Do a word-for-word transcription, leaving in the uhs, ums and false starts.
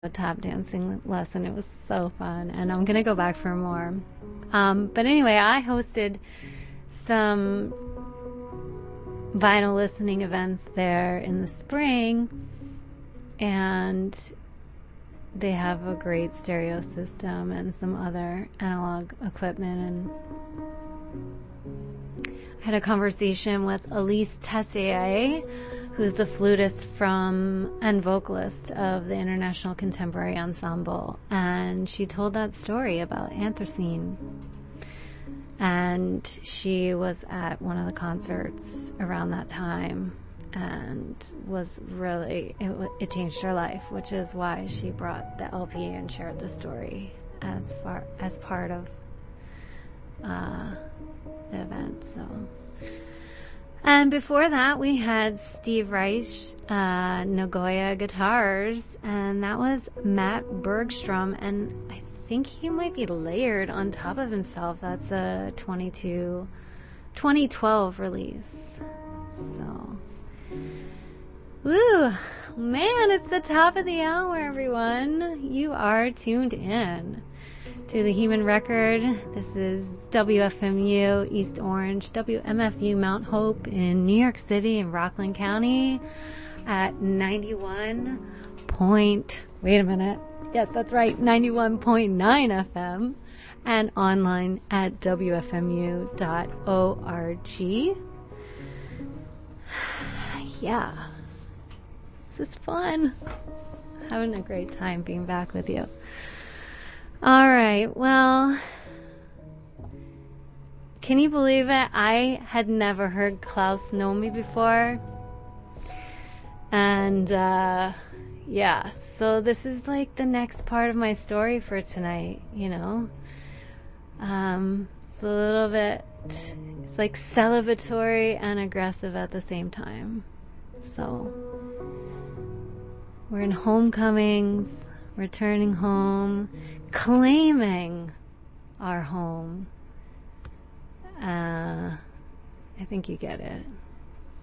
a tap dancing lesson. It was so fun, and I'm gonna go back for more. Um, but anyway, I hosted some vinyl listening events there in the spring, and they have a great stereo system and some other analog equipment. And I had a conversation with Elise Tessier, who's the flutist from and vocalist of the International Contemporary Ensemble, and she told that story about Anthracene. And she was at one of the concerts around that time and was really, it, it changed her life, which is why she brought the L P and shared the story as far as part of uh, the event. So, and before that, we had Steve Reich, uh, Nagoya Guitars, and that was Matt Bergstrom, and I think he might be layered on top of himself. That's a twenty-two, twenty twelve release. So, woo, man, it's the top of the hour, everyone. You are tuned in to the Human Record. This is W F M U East Orange, W M F U Mount Hope in New York City in Rockland County at ninety-one point, wait a minute. Yes, that's right, ninety-one point nine F M, and online at W F M U dot org. Yeah, this is fun. Having a great time being back with you. All right, well, can you believe it? I had never heard Klaus Nomi before. And, uh, yeah, so this is like the next part of my story for tonight, you know. Um, it's a little bit, it's like celebratory and aggressive at the same time. So, we're in homecomings, returning home, claiming our home. Uh, I think you get it.